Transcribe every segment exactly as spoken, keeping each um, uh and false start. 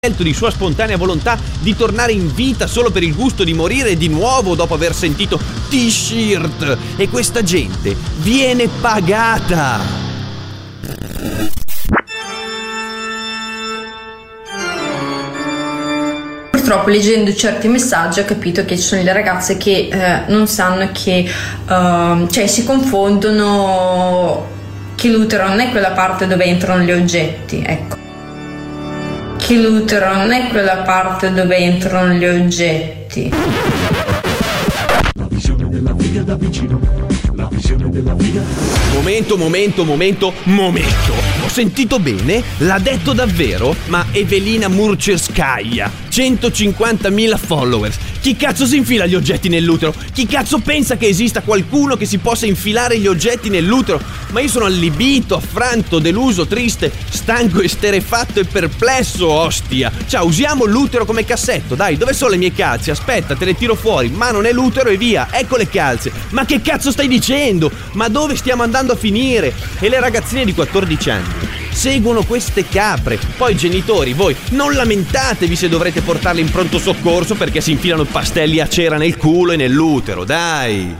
di sua spontanea volontà di tornare in vita solo per il gusto di morire di nuovo dopo aver sentito T-shirt, e questa gente viene pagata. Purtroppo, leggendo certi messaggi, ho capito che ci sono le ragazze che eh, non sanno che uh, cioè si confondono che l'utero non è quella parte dove entrano gli oggetti, ecco. Che l'utero non è quella parte dove entrano gli oggetti. La visione della figa da vicino. La visione della figa. Momento, momento, momento, momento. Ho sentito bene? L'ha detto davvero? Ma Evelina Murcerskaya, centocinquantamila followers. Chi cazzo si infila gli oggetti nell'utero? Chi cazzo pensa che esista qualcuno che si possa infilare gli oggetti nell'utero? Ma io sono allibito, affranto, deluso, triste, stanco, esterrefatto e perplesso, ostia. Ciao, usiamo l'utero come cassetto, dai, dove sono le mie calze? Aspetta, te le tiro fuori, ma non è l'utero e via, ecco le calze. Ma che cazzo stai dicendo? Ma dove stiamo andando a finire? E le ragazzine di quattordici anni seguono queste capre. Poi genitori, voi non lamentatevi se dovrete portarle in pronto soccorso perché si infilano pastelli a cera nel culo e nell'utero, dai.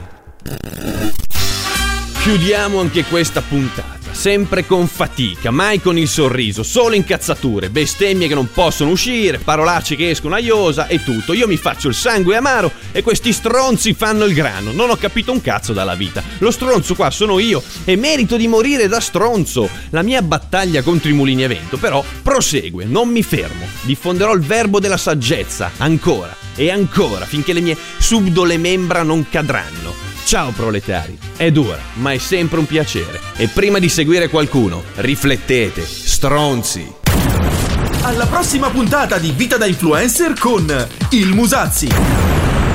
Chiudiamo anche questa puntata, sempre con fatica, mai con il sorriso, solo incazzature, bestemmie che non possono uscire, parolacce che escono a iosa e tutto. Io mi faccio il sangue amaro e questi stronzi fanno il grano. Non ho capito un cazzo dalla vita. Lo stronzo qua sono io e merito di morire da stronzo. La mia battaglia contro i mulini a vento però prosegue, non mi fermo. Diffonderò il verbo della saggezza ancora e ancora finché le mie subdole membra non cadranno. Ciao proletari, è dura, ma è sempre un piacere. E prima di seguire qualcuno, riflettete, stronzi. Alla prossima puntata di Vita da Influencer con il Musazzi.